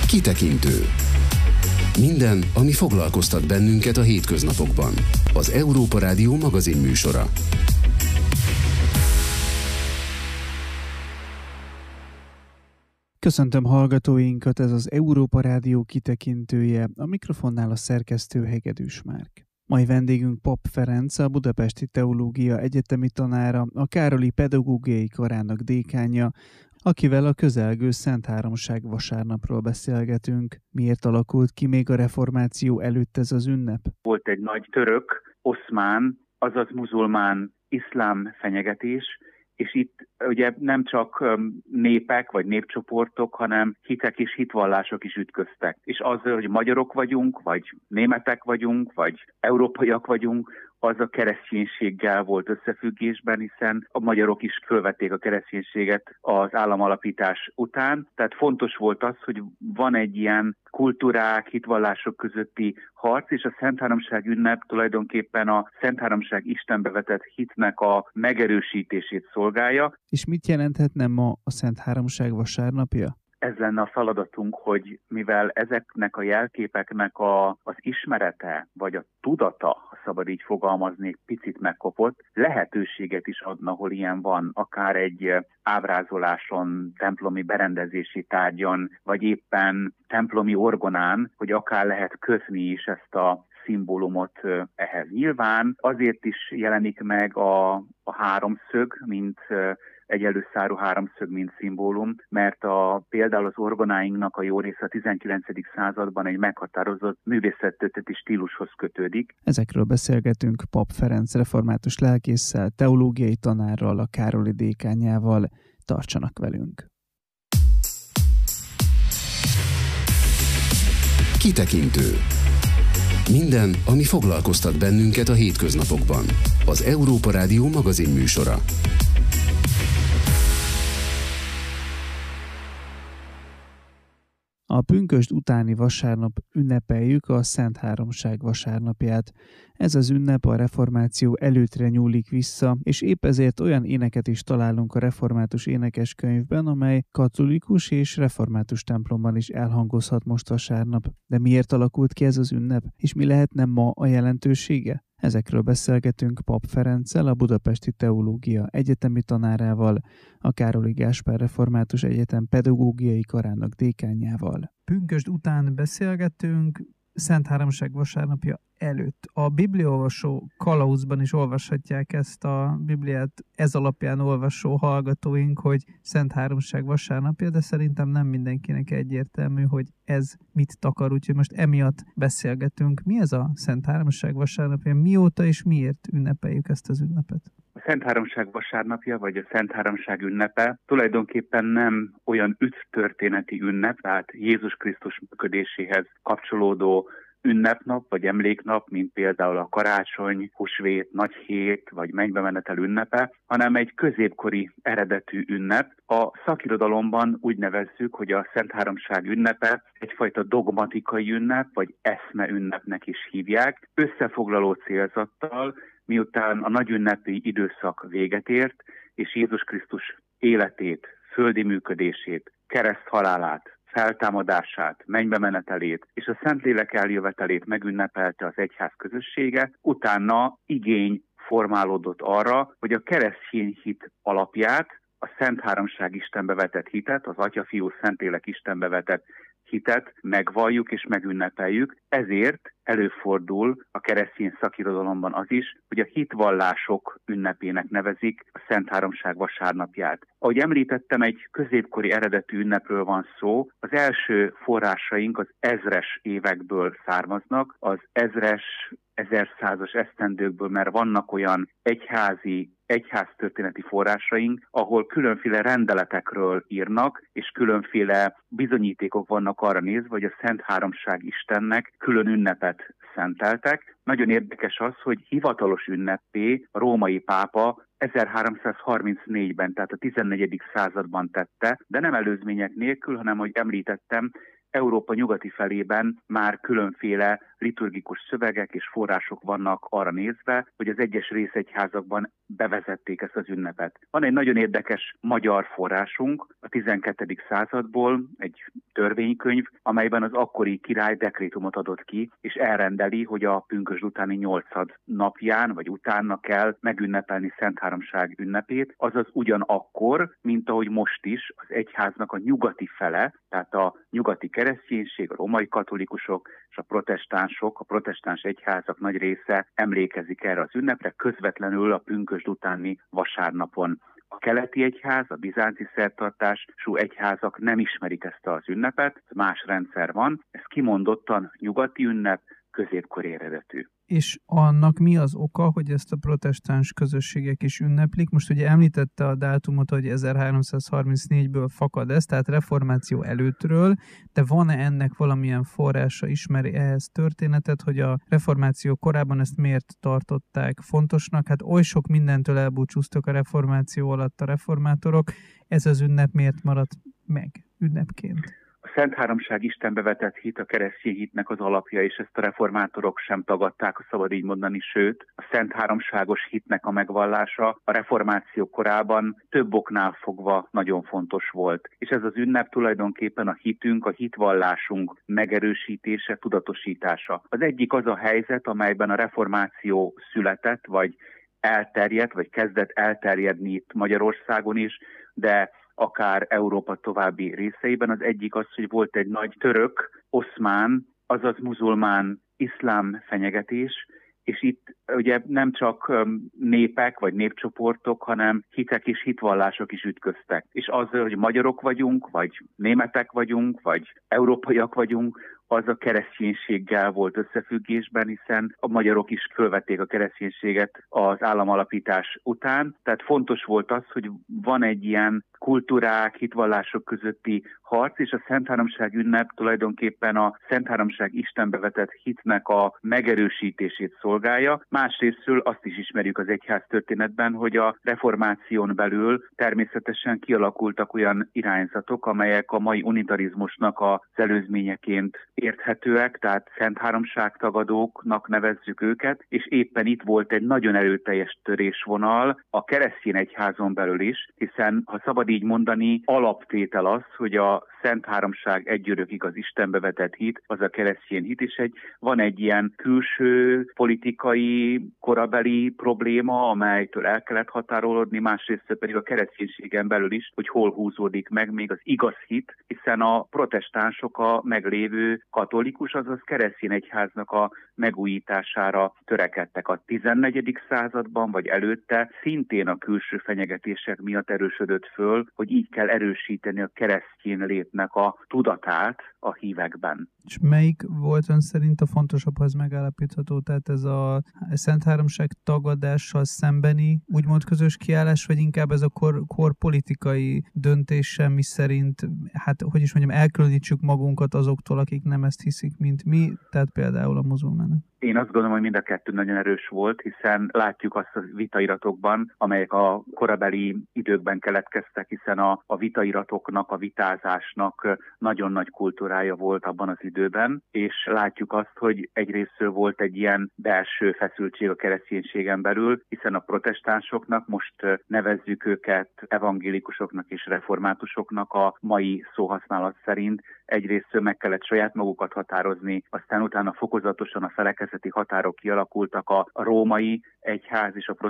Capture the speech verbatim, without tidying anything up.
Kitekintő. Minden, ami foglalkoztat bennünket a hétköznapokban. Az Európa Rádió magazinműsora. Köszöntöm hallgatóinkat, ez az Európa Rádió kitekintője, a mikrofonnál a szerkesztő Hegedűs Márk. Mai vendégünk Pap Ferenc, a Budapesti Teológia Egyetemi tanára, a Károli Pedagógiai Karának dékánja, akivel a közelgő Szentháromság vasárnapról beszélgetünk. Miért alakult ki még a reformáció előtt ez az ünnep? Volt egy nagy török, oszmán, azaz muzulmán, iszlám fenyegetés, és itt ugye nem csak népek vagy népcsoportok, hanem hitek és hitvallások is ütköztek. És azzal, hogy magyarok vagyunk, vagy németek vagyunk, vagy európaiak vagyunk, az a kereszténységgel volt összefüggésben, hiszen a magyarok is fölvették a kereszténységet az államalapítás után. Tehát fontos volt az, hogy van egy ilyen kultúrák, hitvallások közötti harc, és a Szentháromság ünnep tulajdonképpen a Szentháromság Istenbe vetett hitnek a megerősítését szolgálja. És mit jelenthetne ma a Szentháromság vasárnapja? Ez lenne a feladatunk, hogy mivel ezeknek a jelképeknek a, az ismerete, vagy a tudata, ha szabad így fogalmazni, picit megkopott, lehetőséget is adna, hol ilyen van, akár egy ábrázoláson, templomi berendezési tárgyon, vagy éppen templomi orgonán, hogy akár lehet kötni is ezt a szimbólumot ehhez. Nyilván azért is jelenik meg a, a háromszög, mint egyenlő szárú háromszög, mint szimbólum, mert a, például az orgonáinknak a jó része a tizenkilencedik században egy meghatározott művészettörténeti stílushoz kötődik. Ezekről beszélgetünk Pap Ferenc református lelkésszel, teológiai tanárral, a Károli dékánjával. Tartsanak velünk! Kitekintő. Minden, ami foglalkoztat bennünket a hétköznapokban. Az Európa Rádió magazinműsora. A pünkösd utáni vasárnap ünnepeljük a Szentháromság vasárnapját. Ez az ünnep a reformáció előttre nyúlik vissza, és épp ezért olyan éneket is találunk a református énekeskönyvben, amely katolikus és református templomban is elhangozhat most vasárnap. De miért alakult ki ez az ünnep, és mi lehetne ma a jelentősége? Ezekről beszélgetünk Pap Ferenccel, a Budapesti Teológia Egyetemi tanárával, a Károli Gáspár Református Egyetem Pedagógiai Karának dékánjával. Pünkösd után beszélgetünk, Szentháromság vasárnapja előtt. A bibliaolvasó kalauzban is olvashatják ezt a Bibliát, ez alapján olvasó hallgatóink, hogy Szentháromság vasárnapja, de szerintem nem mindenkinek egyértelmű, hogy ez mit takar, úgyhogy most emiatt beszélgetünk. Mi ez a Szentháromság vasárnapja? Mióta és miért ünnepeljük ezt az ünnepet? A Szentháromság vasárnapja, vagy a Szentháromság ünnepe tulajdonképpen nem olyan üdvtörténeti ünnep, tehát Jézus Krisztus működéséhez kapcsolódó ünnepnap vagy emléknap, mint például a karácsony, húsvét, nagyhét vagy mennybemenetel ünnepe, hanem egy középkori eredetű ünnep. A szakirodalomban úgy nevezzük, hogy a Szentháromság ünnepe egyfajta dogmatikai ünnep, vagy eszme ünnepnek is hívják, összefoglaló célzattal, miután a nagyünnepi időszak véget ért, és Jézus Krisztus életét, földi működését, kereszthalálát, feltámadását, mennybemenetelét és a Szentlélek eljövetelét megünnepelte az egyház közössége, utána igény formálódott arra, hogy a keresztény hit alapját, a Szentháromság Istenbe vetett hitet, az Atya, Fiú, Szentlélek Istenbe vetett hitet megvalljuk és megünnepeljük. Ezért előfordul a keresztény szakirodalomban az is, hogy a hitvallások ünnepének nevezik a Szentháromság vasárnapját. Ahogy említettem, egy középkori eredetű ünnepről van szó. Az első forrásaink az ezres évekből származnak, az ezres, ezerszázas esztendőkből, mert vannak olyan egyházi egyháztörténeti forrásaink, ahol különféle rendeletekről írnak, és különféle bizonyítékok vannak arra nézve, hogy a Szentháromság Istennek külön ünnepet szenteltek. Nagyon érdekes az, hogy hivatalos ünnepé a római pápa ezerháromszázharmincnégyben, tehát a tizennegyedik században tette, de nem előzmények nélkül, hanem, hogy említettem, Európa nyugati felében már különféle liturgikus szövegek és források vannak arra nézve, hogy az egyes részegyházakban bevezették ezt az ünnepet. Van egy nagyon érdekes magyar forrásunk a tizenkettedik századból, egy törvénykönyv, amelyben az akkori király dekrétumot adott ki, és elrendeli, hogy a pünkösd utáni nyolcad napján vagy utána kell megünnepelni Szentháromság ünnepét, azaz ugyanakkor, mint ahogy most is az egyháznak a nyugati fele, tehát a nyugati kereszténység, a római katolikusok és a protestánsok, a protestáns egyházak nagy része emlékezik erre az ünnepre, közvetlenül a pünkösd utáni vasárnapon. A keleti egyház, a bizánci szertartású egyházak nem ismerik ezt az ünnepet, más rendszer van, ez kimondottan nyugati ünnep, középkori eredetű. És annak mi az oka, hogy ezt a protestáns közösségek is ünneplik? Most ugye említette a dátumot, hogy ezerháromszázharmincnégyből fakad ez, tehát reformáció előttről, de van-e ennek valamilyen forrása, ismeri ehhez történetet, hogy a reformáció korában ezt miért tartották fontosnak? Hát oly sok mindentől elbúcsúztak a reformáció alatt a reformátorok, ez az ünnep miért maradt meg ünnepként? A Szentháromság Istenbe vetett hit a keresztény hitnek az alapja, és ezt a reformátorok sem tagadták, ha szabad így mondani, sőt, a szentháromságos hitnek a megvallása a reformáció korában több oknál fogva nagyon fontos volt. És ez az ünnep tulajdonképpen a hitünk, a hitvallásunk megerősítése, tudatosítása. Az egyik az a helyzet, amelyben a reformáció született, vagy elterjedt, vagy kezdett elterjedni itt Magyarországon is, de akár Európa további részeiben. Az egyik az, hogy volt egy nagy török, oszmán, azaz muzulmán, iszlám fenyegetés, és itt ugye nem csak népek vagy népcsoportok, hanem hitek és hitvallások is ütköztek. És azzal, hogy magyarok vagyunk, vagy németek vagyunk, vagy európaiak vagyunk, az a kereszténységgel volt összefüggésben, hiszen a magyarok is fölvették a kereszténységet az államalapítás után. Tehát fontos volt az, hogy van egy ilyen kultúrák, hitvallások közötti harc, és a Szentháromság ünnep tulajdonképpen a Szentháromság Istenbe vetett hitnek a megerősítését szolgálja. Másrésztről azt is ismerjük az egyház történetben, hogy a reformáción belül természetesen kialakultak olyan irányzatok, amelyek a mai unitarizmusnak az előzményeként érthetőek, tehát szentháromságtagadóknak nevezzük őket, és éppen itt volt egy nagyon erőteljes törésvonal a keresztény egyházon belül is, hiszen, ha szabad így mondani, alaptétel az, hogy a Szentháromság egyörökig az Istenbe vetett hit, az a keresztény hit, és egy, van egy ilyen külső politikai, korabeli probléma, amelytől el kellett határolódni, másrészt pedig a kereszténységen belül is, hogy hol húzódik meg még az igaz hit, hiszen a protestánsok a meglévő katolikus, azaz keresztény egyháznak a megújítására törekedtek a tizennegyedik században, vagy előtte szintén a külső fenyegetések miatt erősödött föl, hogy így kell erősíteni a keresztény létnek a tudatát a hívekben. És melyik volt ön szerint a fontosabb, ha ez megállapítható? Tehát ez a Szentháromság tagadással szembeni úgymond közös kiállás, vagy inkább ez a kor, kor politikai döntése, mi szerint, hát hogy is mondjam, elkülönítsük magunkat azoktól, akik nem ezt hiszik, mint mi, tehát például a muzulmánok? Én azt gondolom, hogy mind a kettő nagyon erős volt, hiszen látjuk azt a vitairatokban, amelyek a korabeli időkben keletkeztek, hiszen a, a vitairatoknak, a vitázásnak nagyon nagy kultúrája volt abban az időben, és látjuk azt, hogy egyrésztről volt egy ilyen belső feszültség a kereszténységen belül, hiszen a protestánsoknak, most nevezzük őket evangélikusoknak és reformátusoknak a mai szóhasználat szerint, egyrésztről meg kellett saját magukat határozni, aztán utána fokozatosan a felekezeti határok kialakultak, a római egyház és a